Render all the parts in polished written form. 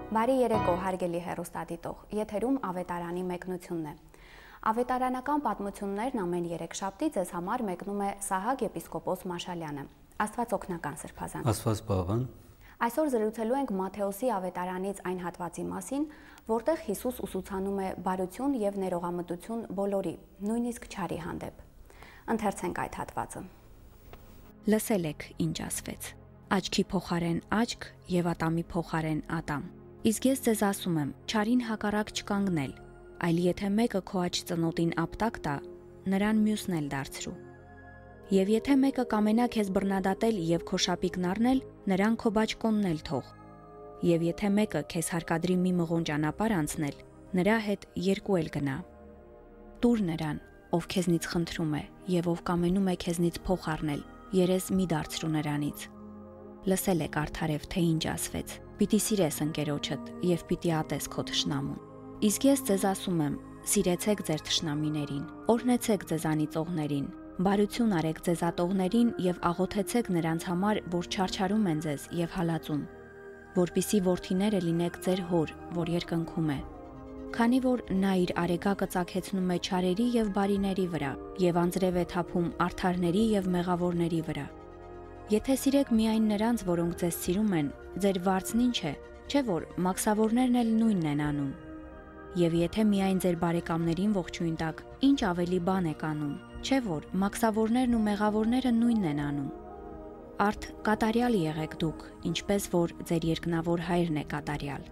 Բարի երեկո, հարգելի հեռուստադիտող, եթերում ավետարանի մեկնությունն է։ Ավետարանական պատմություններն ամեն երեքշաբթի ձեզ համար մեկնում է Սահակ եպիսկոպոս Մաշալյանը։ Աստված օգնական սրբազան։ Աստված բավան։ Այսօր զրուցելու ենք Մատթեոսի ավետարանից այն հատվածի մասին, որտեղ Հիսուս ուսուցանում է բարություն եւ ներողամտություն բոլորի, նույնիսկ չարի հանդեպ։ Ընթերցենք այդ հատվածը։ Լսել եք, ինչ ասվեց. Աչքի փոխարեն աչք եւ ատամի փոխարեն ատամ։ Իսկ ես ձեզ ասում եմ, չարին հակառակ չկանգնել, այլ եթե մեկը քո աջ ծնոտին ապտակ տա, նրան մյուսն էլ դարձրու։ Եվ եթե մեկը կամենա քեզ բռնադատել եւ քո շապիկն առնել, նրան քո բաճկոնն էլ թող։ Եվ եթե մեկը քեզ հարկադրի մի մղոն ճանապարհ անցնել, նրա հետ երկու էլ գնա։ Տուր նրան, ով քեզնից խնդրում է, եւ ով կամենում է քեզնից փող առնել, երես մի դարձրու նրանից։ Լսել եք արդարև, թե ինչ ասվեց. Պիտի սիրես ընկերոջդ եւ պիտի ատես քո թշնամուն։ Իսկ ես ձեզ ասում եմ, սիրեցեք ձեր թշնամիներին, օրհնեցեք ձեզանից ողներին, բարություն արեք ձեզ ատողներին եւ աղոթեցեք նրանց համար, որ չարչարում են ձեզ եւ հալածում, որպիսի որդիները լինեք ձեր հոր, որ երկնքում է։ Քանի որ նա իր արեգակը ծագեցնում է չարերի եւ բարիների վրա եւ անձրև է թափում արդարների եւ մեղավորների վրա։ Եթե սիրեք միայն նրանց, որոնք ձեզ սիրում են, ձեր վարձն ինչ է, չէ՞ որ մաքսավորներն էլ նույնն են անում։ Եվ եթե միայն ձեր բարեկամներին ողջույն տաք, ինչ ավելի բան եք անում, չէ՞ որ մաքսավորներն ու մեղավորները նույնն են անում։ Արդ կատարյալ եղեք դուք, ինչպես որ ձեր երկնավոր Հայրն է կատարյալ։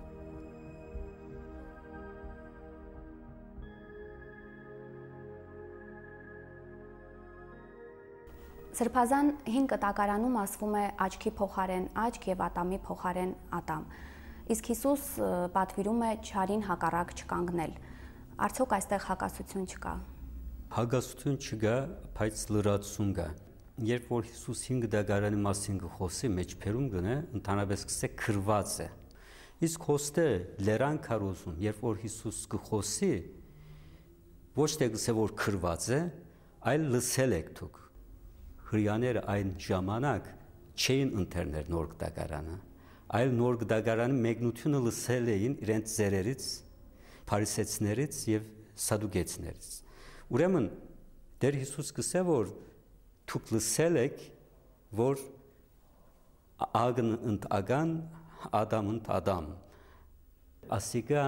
Սրբազան 5 կտակարանում ասվում է աչքի փոխարեն աչք եւ ատամի փոխարեն ատամ։ Իսկ Հիսուս պատվիրում է չարին հակառակ չկանգնել։ Արդյոք այստեղ հակասություն չկա։ Հակասություն չկա, բայց լրացում կա։ Երբ որ Հիսուս 5 դագարանի մասին գխոսի մեջբերում գնե, ընդհանրապես կսե քրված է։ Իսկ հոստե լերան քարոզում, երբ որ Հիսուս գխոսի, ոչ թե գսե որ քրված է, այլ լսել եք դուք։ Հրյաները այն ժամանակ չէին ընթերներ նոր գդագարանը, այլ նոր գդագարանի մեկնությունը լսել էին իրենց ծերերից, փարիսեցիներից եւ սադուկեցիներից։ Ուրեմն Տեր Հիսուս գսե որ դուք լսել եք, որ ագն ընդ ագան, ադամ ընդ ադամ, ասիկա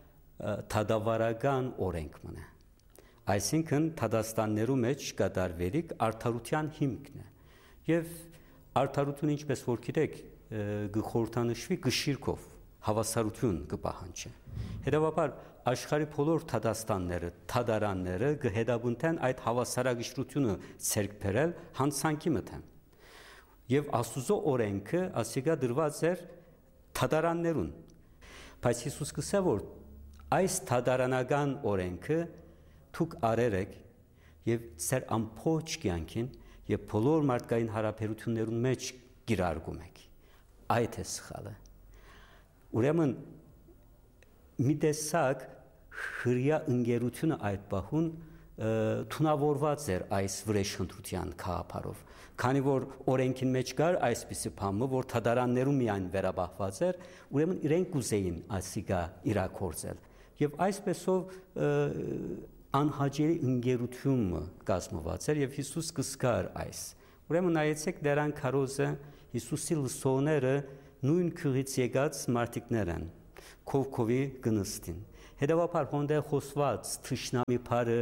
թադավարական օրենք մնա։ Այսինքն Թադաստաններու մեջ կատարվելիք արդարության հիմքն է եւ արդարությունը ինչպես որ գիտեք գխորհրդանշվի գշիրքով հավասարություն կպահանջի հետեւաբար աշխարհի բոլոր Թադաստանները թադարանները կհետաբնթեն այդ հավասարագշրությունը ցերկ բերել հանցանքի մտեն եւ Աստուծո օրենքը ասիկա դրված էր թադարաններուն բայց Հիսուս կսա որ այս թադարանական օրենքը Թուք արեր եք եւ ծեր ամփոփ կյանքին եւ բոլոր մարդկային հարաբերություններուն մեջ գիրարգում եք այդ է սխալը ուրեմն մի տեսակ հրյա ընկերությունը այդ բախուն թունավորված էր այս վրեժխնդրության քահապարով քանի որ օրենքին մեջ կար այսպիսի բանը որ թադարաններում միայն վերաբախված էր ուրեմն իրենք կուզեին ասիկա իրակորձել եւ այսպեսով անհաջելի ընկերությունը կազմված էր եւ Հիսուս կսկար այս։ Ուրեմն նայեցեք դերան քարոզը Հիսուսի լսողները նույն քրից եկած մարդիկներ են։ Քովքովի գնստին։ Հետևաբար հոնդե խոսված թշնամի բարը,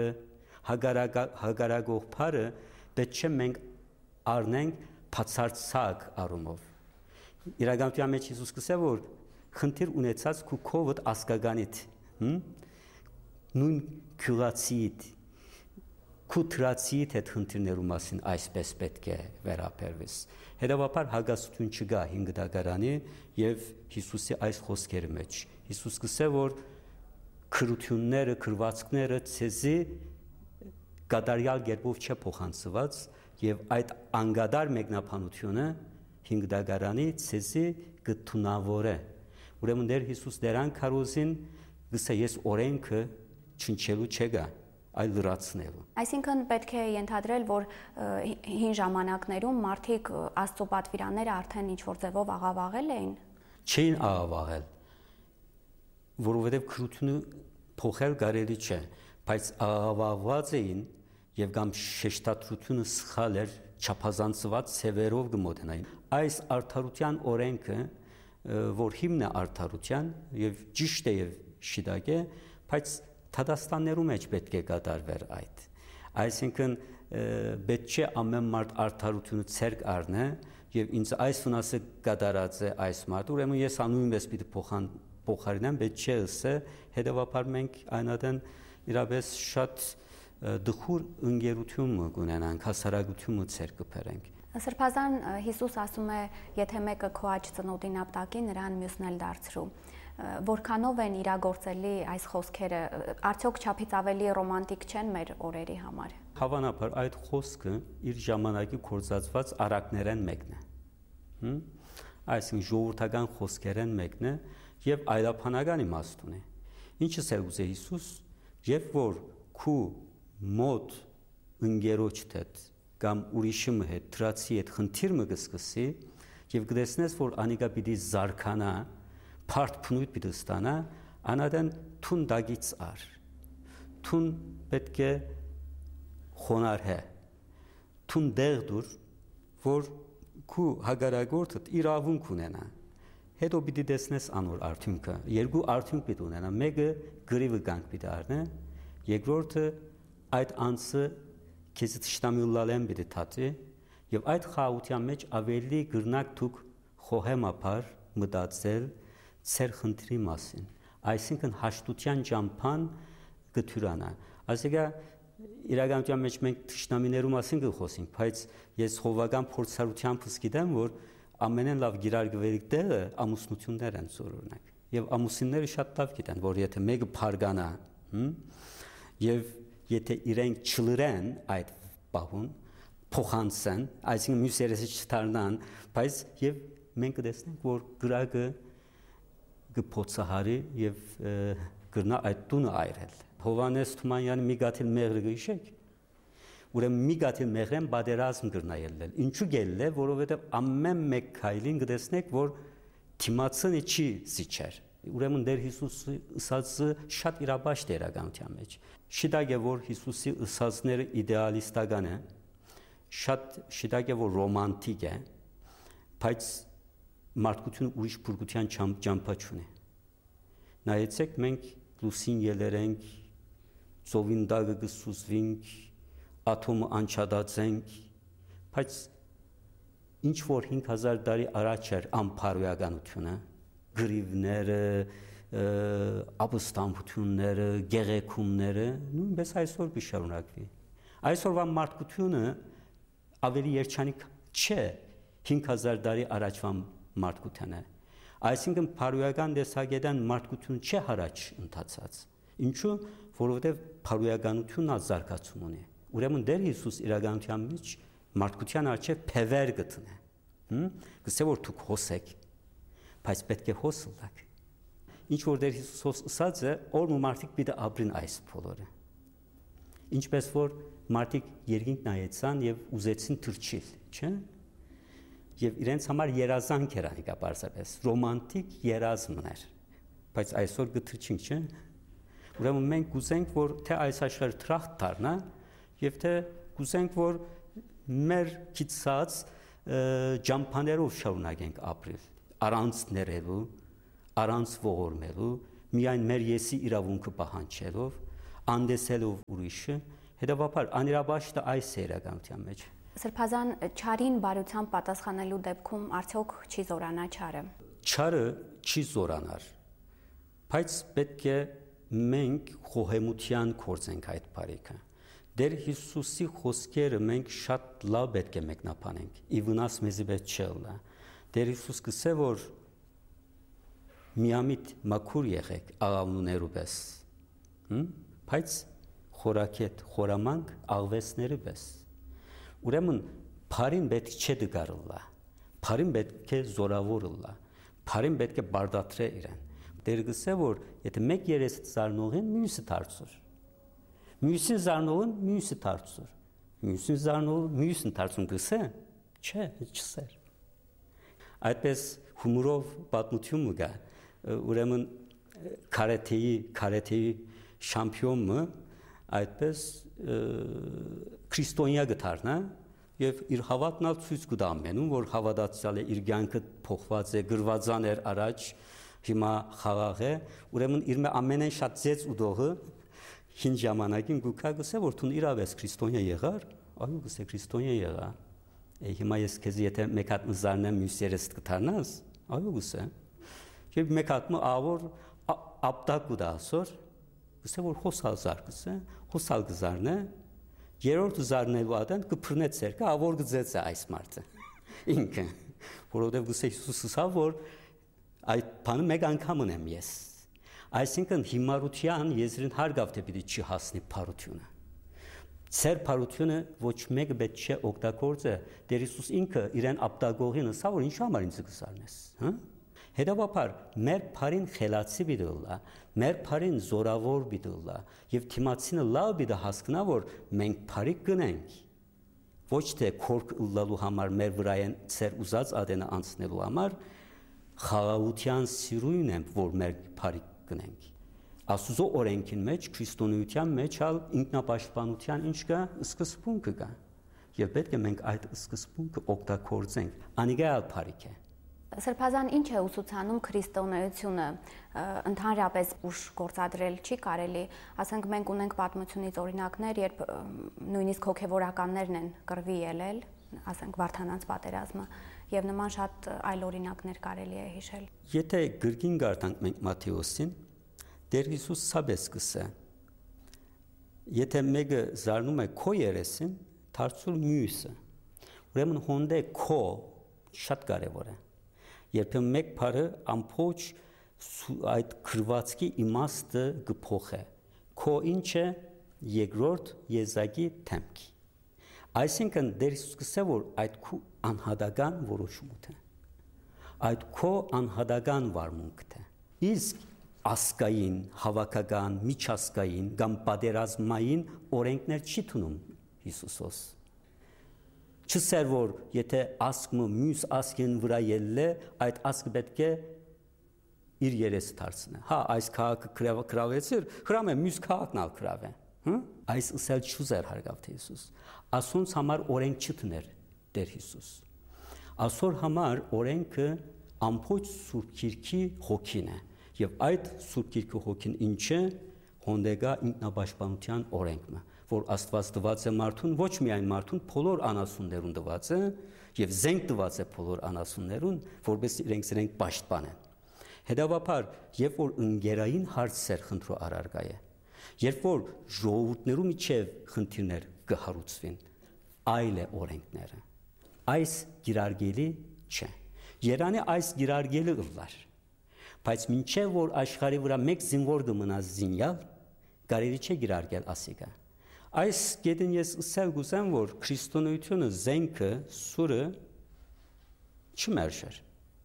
հագարագող բարը պետք չէ մենք առնենք բացարձակ առումով։ Իրականության մեջ Հիսուս կսե որ խնդիր ունեցած քու քովդ ասկագանիդ, նույն քյուրացիդ քուտրացիդ հետ խնդիրներու մասին այսպես պետք է վերաբերվես հետևաբար հագասություն չկա 5 դագարանի եւ Հիսուսի այս խոսքերի մեջ Հիսուս կսե որ քրությունները քրվածքները ցեզի կատարյալ կերպով չէ փոխանցված եւ այդ անգադար մեկնաբանությունը 5 դագարանի ցեզի գտնավորե ուրեմն դեր Հիսուս դերան քարոզին գսե ես օրենքը չնչելու չգա այլ լրացնելու Այսինքն պետք է ենթադրել որ հին ժամանակներում մարդիկ Աստծո պատվիրանները արդեն ինչ որ ձևով աղավաղել էին Չէին աղավաղել որովհետև քրությունը փոխել կարելի չէ, բայց աղավաղված էին եւ կամ շեշտադրությունը սխալ էր, չափազանցված ցևերով գմոդենային։ Այս արդարության օրենքը, որ հիմն է արդարության եւ ճիշտ է եւ շիդակ է, բայց Թադաստաններու մեջ պետք է կատարվեր այդ։ Այսինքն պետք չէ ամեն մարդ արդարությունը ցերկ առնե եւ ինձ այս վնասը կատարած է այս մարդը, ուրեմն ես անույնպես պիտի փոխարինեմ, պետք չէ ասե, հետեւաբար մենք այնադեն իրապես շատ դխուր ընկերություն կունենանք, հասարակությունը ցերկ կբերենք։ Սրբազան Հիսուս ասում է, եթե մեկը քո աջ ծնոտին ապտակի, նրան մյուսն էլ դարձրու։ Որքանով են իրագործելի այս խոսքերը, արդյոք չափից ավելի ռոմանտիկ չեն մեր օրերի համար։ Հավանաբար այդ խոսքը իր ժամանակի կորզածված արակներեն մեկն է։ Այսինքն ժողովրդական խոսքերեն մեկն է եւ այլաբանական իմաստ ունի։ Ինչս է ուզե Հիսուս, երբ որ քու մոտ ընկերոջ հետ կամ ուրիշի հետ, դրացի հետ խնդիր մը կսկսի եւ կտեսնես, որ անիկա պիտի զարքանա, փարտ փնույթ պիտի ստանա, անադեն թուն դագից ար։ Թուն պետք է խոնարհե։ Թուն դեղ դուր, որ քու հագարագործդ իրավունք ունենա։ Հետո պիտի տեսնես անոր արդյունքը։ Երկու արդյունք պիտի ունենա։ Մեկը գրիվը կանք պիտի առնե, երկրորդը այդ անձը քեզ տշտամիլալեն պիտի թաթի եւ այդ խաղաղության մեջ ավելի գրնակ դուք խոհեմապար մտածել ծեր խնդրի մասին, այսինքն հաշտության ճամփան գթյուրանա։ Այսինքն իրականության մեջ մենք տշնամիներու մասին կխոսենք, բայց ես հովական փորձառությամբ գիտեմ, որ ամենեն լավ գիրարգվելիք տեղը ամուսնություններ են օրինակ։ Եվ ամուսինները շատ լավ գիտեն, որ եթե մեկը փարգանա, եւ եթե իրենք չլրեն այդ պահուն, փոխանցեն, այսինքն մյուս երեսը չդառնան, բայց եւ մենք կտեսնենք, որ գրակը կփոցահարի եւ գրնա այդ տունը այրել։ Հովանես Թումանյանը մի գաթիլ մեղրը գիշեք, ուրեմն մի գաթիլ մեղրեն բادرազմ գրնա ելնել։ Ինչու գելել է, որովհետեւ ամեն մեկ քայլին կտեսնեք, որ թիմացնի չի զիջեր։ Ուրեմն դեր Հիսուսի ըսածը շատ իրաբաշտ է իրականության մեջ։ Շիտակ է, որ Հիսուսի ըսածները իդեալիստական է, շատ շիտակ է, որ ռոմանտիկ է, բայց մարդկությունը ուրիշ բուրգության ճամփա չունի։ Նայեցեք, մենք լուսին ելերենք, ծովին դագը կսուզվենք, աթոմը անչադացենք, բայց ինչ որ 5000 տարի առաջ էր ամփարոյականությունը, գրիվները, ապստամբությունները, գեղեցումները, նույնպես այսօր կշարունակվի։ Այսօրվա մարդկությունը ավելի երջանիկ չէ 5000 տարի առաջվա մարդկությանը։ Այսինքն փարոյական տեսակետան մարդկությունը չէ հարաճ ընթացած։ Ինչու՞, որովհետև փարոյականությունն ազարգացում ունի։ Ուրեմն դեր Հիսուս իրականության մեջ մարդկության արժե փևեր գտնե։ Գսե որ դուք հոսեք, բայց պետք է հոսլակ։ Ինչ որ դեր Հիսուս ասած է, որ մարդիկ պիտի ապրին այս բոլորը։ Ինչպես որ մարդիկ երկինք նայեցան եւ ուզեցին թրջիլ, չէ՞։ Եվ իրենց համար երազանք էր այնքա բարձրապես, ռոմանտիկ երազմն էր, բայց այսօր գթրջինք, չէ՞։ Ուրեմն մենք կուզենք, որ թե այս աշխարհը թրախտ դառնա, եւ թե կուզենք, որ մեր քիծած ջամփաներով շարունակենք ապրել, առանց ներելու, առանց ողորմելու, միայն մեր եսի իրավունքը պահանջելով, անդեսելով ուրիշը, հետեւաբար անիրաբաշտը այս է իրականության մեջ։ Սրբազան չարին բարությամբ պատասխանելու դեպքում արդյոք չի զորանա չարը։ Չարը չի զորանար, բայց պետք է մենք խոհեմության կործենք այդ բարիքը։ Դեր Հիսուսի խոսքերը մենք շատ լավ պետք է մեկնաբանենք։ Ի վնաս մեզի պետք չէ։ Դեր Հիսուս կսե որ միամիտ մաքուր եղեք աղավնուներու պես, բայց խորակետ, խորամանկ աղվեսները պես։ Ուրեմն բարին պետք չէ դգարլա, բարին պետք է զորավորլա, բարին պետք է բարդատրե իրեն։ Դեր գսե որ եթե մեկ երեսը զարնողին մյուսը դարձուր, մյուսին զարնողին մյուսը դարձուր, մյուսին զարնողին մյուսին դարձուն գսե, չէ, չսեր։ Այդպես հումորով պատմություն կա, ուրեմն կարեթեի շամպիոնը այդպես քրիստոնյա գտարնա եւ իր հավատն ալ ցույց կտա ամենում, որ հավատացյալ է, իր կյանքը փոխված է, գրվածան էր առաջ, հիմա խաղաղ է, ուրեմն իր ամենեն շատ ծեց ուդողը հին ժամանակին գուքա գսե որ դու իրավես քրիստոնյա եղար, այո գսե քրիստոնյա եղա։ Հիմա ես քեզ եթե մեկ հատ մզարնեմ մյուս երես կթարնաս, այո գսե։ Եվ մեկ հատ ավոր ապտակ ու դասոր, գսե որ հոսալզար գսե, հոսալ գզարնե, երրորդ զարնելու ադեն կփռնե ցերկը, ավոր գծեց է այս մարդը։ Ինքը, որովհետև գսե Հիսուսը ասա որ այդ բանը մեկ անգամ ունեմ ես։ Այսինքն հիմարության եզրին հարգավ թե պիտի չի հասնի փարությունը։ Ծեր փարությունը ոչ մեկը պետք չէ օգտագործե, Տեր Հիսուս ինքը իրեն ապտագողին ասա որ ինչ համար ինձ կսարնես, հա։ Հետևաբար մեր փարին խելացի բիդոլա, մեր փարին զորավոր բիդոլա, եւ թիմացինը լավ բիդա հասկնա որ մենք փարի գնենք։ Ոչ թե քորք ըլլալու համար մեր վրայեն ծեր ուզած ադենը անցնելու համար խաղաղության սիրույն եմ որ մեր փարի գնենք։ Աստուծո օրենքին մեջ, քրիստոնեության մեջ ալ ինքնապաշտպանության ինչ կա, սկզբունքը կա։ Եվ պետք է մենք այդ սկզբունքը օգտագործենք։ Անիգալ փարիք է։ Սրբազան ինչ է ուսուցանում քրիստոնեությունը, ընդհանրապես ուշ գործադրել չի կարելի, ասենք մենք ունենք պատմությունից օրինակներ, երբ նույնիսկ հոգևորականներն են կռվի ելել, ասենք Վարդանանց պատերազմը, եւ նման շատ այլ օրինակներ կարելի է հիշել։ Եթե գրքին գարտանք մենք Մատթեոսին, Տեր Հիսուս սաբես կսե։ Եթե մեկը զարնում է քո երեսին, դարձուր մյուսը։ Ուրեմն հոնդե քո շատ կարևոր է։ Երբեմն մեկ բառը ամբողջ այդ քրվածքի իմաստը գփոխե։ Քո ինչ է երկրորդ եզակի թեմքի։ Այսինքն Տեր Հիսուս կսե որ այդ քո անհատական որոշումն է։ Այդ քո անհատական վարմունքն է։ Իսկ ասկային, հավաքական, միջազգային կամ պատերազմային օրենքներ չի տունում Հիսուսոս։ Չսեր որ եթե ասկը մյուս ասկին վրա ելլե, այդ ասկը պետք է իր երեսը դարձնե։ Հա, այս քաղաքը կրավեցիր, հրամե մյուս քաղաքն ալ կրավե։ Այս ըսել չուզեր հարգավ թե Հիսուս։ Ասոնց համար օրենք չտներ Տեր Հիսուս։ Ասոր համար օրենքը ամբողջ Սուրբ Գիրքի հոգին է։ Եվ այդ Սուրբ Գիրքի հոգին ինչ է, հոնդեգա ինքնապաշտպանության օրենքը, որ Աստված տված է մարդուն, ոչ միայն մարդուն, բոլոր անասուններուն տված է, եւ զենք տված է բոլոր անասուններուն, որպես իրենք պաշտպանեն։ Հետևաբար, երբ որ ընկերային հարցեր խնդրո առարգա է, երբ որ ժողովուրդներու միջև խնդիրներ կհարուցվին, այլ է օրենքները։ Այս գիրարգելի չէ։ Երանի այս գիրարգելի ըլլար։ Բայց մինչև որ աշխարհի վրա մեկ զինվոր կմնա զինյալ, կարելի չէ գիրարգել ասիկա։ Այս գետին ես ասել գուսեմ, որ քրիստոնեությունը զենքը, սուրը չմերժեր։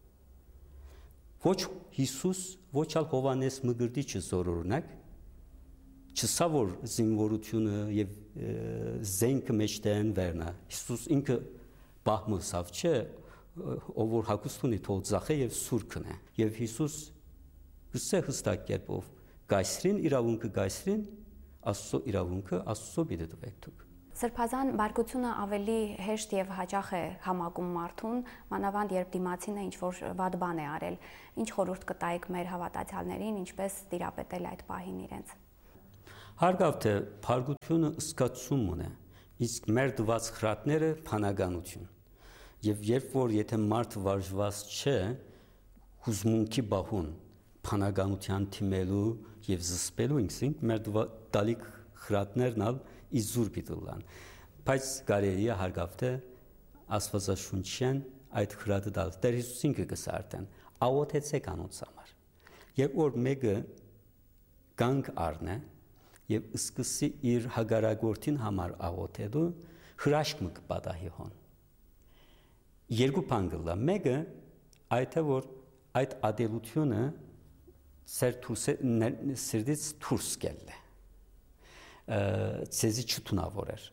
Ոչ Հիսուս, ոչ ալ Հովանես Մգրտիչը զորօրինակ, չսա որ զինվորությունը եւ զենքը մեջտեն վերնա։ Հիսուս ինքը բահմուսավ չէ, ով որ հագուստ ունի թող ծախե եւ սուրքն է։ Եվ Հիսուս գսե հստակ կերպով գայսրին իրավունքը գայսրին, Աստծո իրավունքը Աստծո պիտի տվեք դուք։ Սրբազան բարգությունը ավելի հեշտ եւ հաճախ է համակում մարդուն, մանավանդ երբ դիմացինը ինչ-որ վատ բան է արել։ Ինչ խորհուրդ կտայիք մեր հավատացյալներին, ինչպես տիրապետել այդ պահին իրենց։ Հարգավ թե բարգությունը սկացում ունի, իսկ մեր տված խրատները փանականություն։ Եվ երբ որ եթե մարդ վարժված չէ, հուզմունքի բահուն փանականության թիմելու եւ զսպելու ինքսին մեր տալիք խրատներն ալ իզուր պիտուլան, բայց կարելի է հարգավ թե Աստվածաշունչեն այդ խրատը դալ Տեր Հիսուսին կգսարտեն, աղոթեցեք անոնց համար։ Երբ որ մեկը կանգ առնե եւ սկսի իր հագարագործին համար աղոթելու, հրաշք մը կպատահի հոն։ Երկու բան կլա, մեկը այդ է որ այդ ադելությունը սրդից դուրս գելը։ Ցեզի չթունավորեր։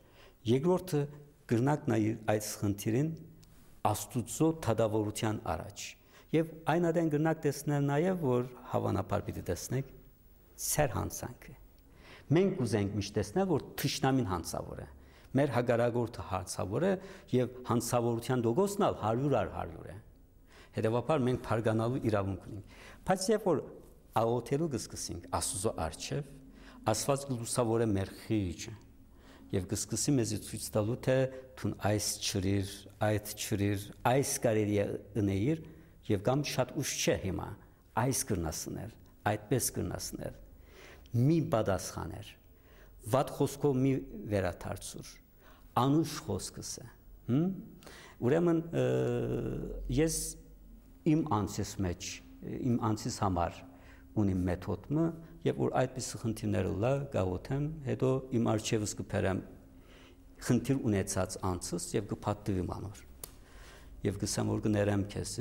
Երկրորդը գրնակ նայ այդ խնդիրին Աստուծո թադավորության առաջ Եվ այն adեն գրնակ տեսնել նաև, որ հավանաբար պիտի տեսնեք սեր հանցանքը։ Մենք ուզենք միշտ տեսնել, որ թշնամին հանցավոր է։ Մեր հագարագործը հանցավոր է եւ հանցավորության դոգոսն ալ 100 է։ Հետևաբար մենք թարգանալու իրավունք ունենք։ Բայց երբ որ աղոթելու կսկսենք Աստծո առջև, Աստված կլուսավորե մեր խիղճը եւ կսկսի մեզ ցույց տալու թե թուն այս ճրիր, այդ ճրիր, այս կարելի է ընեիր եւ կամ շատ ուշ չէ հիմա այս կրնասներ, այդպես կրնասներ։ Մի բադասխաներ, վատ խոսքով մի վերաթարցուր, անուշ խոսքս է։ Ուրեմն ես իմ անձիս մեջ, իմ անձիս համար ունիմ մեթոդը եւ որ այդպես խնդիրները լա գաղութեմ, հետո իմ արժևս կփերեմ խնդիր ունեցած անձս եւ կփաթվի մանոր։ Եվ գսեմ որ կներեմ քեզ,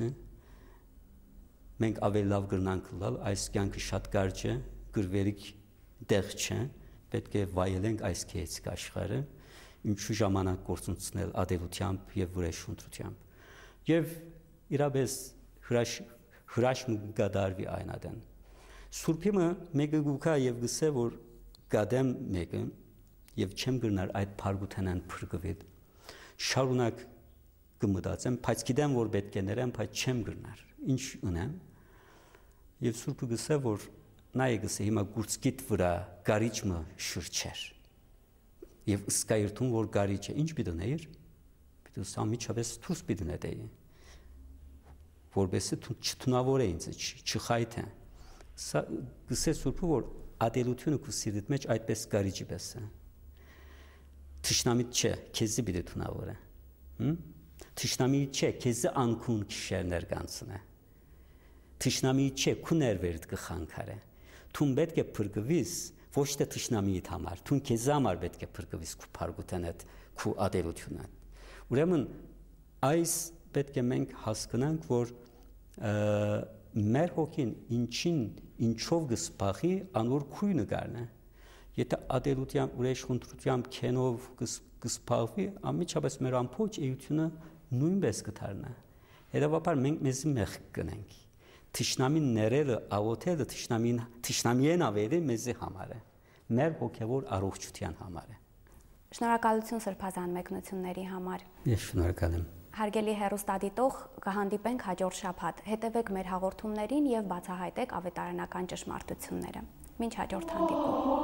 մենք ավելի լավ կրնանք լալ, այս կյանքը շատ կարճ է, գրվերիկ դեղ չէ, պետք է վայելենք այս քեծիկ աշխարհը, ինչու ժամանակ գործունեցնել ադելությամբ եւ վրեժշունտրությամբ։ Եվ իրապես հրաշ կդարվի այն adեն։ Սուրբիմը մեկը գուքա եւ գսե որ գադեմ մեկը եւ չեմ գրնար այդ փարգութենան փրկվիտ շարունակ կմտածեմ բայց գիտեմ որ պետք է ներեմ բայց չեմ գրնար ինչ ունեմ եւ Սուրբը գսե որ նայ գսե հիմա գուրցկիտ վրա գարիճը շրջեր եւ ըսկայրթուն որ գարիճ է ինչ պիտի պիտի սամիջապես թուս պիտի նետեի որբեսը չթունավոր է ինձ չխայթե սա գսե Սուրբը որ ադելությունը քու սիրտ մեջ այդպես գարիճի պես է Թշնամիտ չէ քեզի պիտի թունավոր է Թշնամիտ չէ քեզի անկուն քիշերներ կանցնե Թշնամիտ չէ քու ներվերդ կխանքարե Թուն պետք է փրկվիս ոչ թե թշնամիիդ համար թուն քեզ համար պետք է փրկվիս քու փարգութենդ քու ադելությունը Ուրեմն այս պետք է մենք հասկանանք որ մեր հոգին ինչով գսպախի անոր քույնը գարնե Եթե ադելությամբ ուրեշխնդրությամբ քենով գսպախվի ամիջապես մեր ամփոփ էությունը նույնպես կդառնա Հետևաբար մենք մեզ մեղք կնենք Թշնամին ներելը աղոթելը թշնամիեն ավելի մեզի համար է մեր հոգևոր առողջության համար է Շնորհակալություն սրբազան մեկնությունների համար Ես շնորհակալ եմ Հարգելի հեռուստադիտող, կհանդիպենք հաջորդ շաբաթ։ Հետևեք մեր հաղորդումներին եւ բացահայտեք ավետարանական ճշմարտությունները։ Մինչ հաջորդ հանդիպում։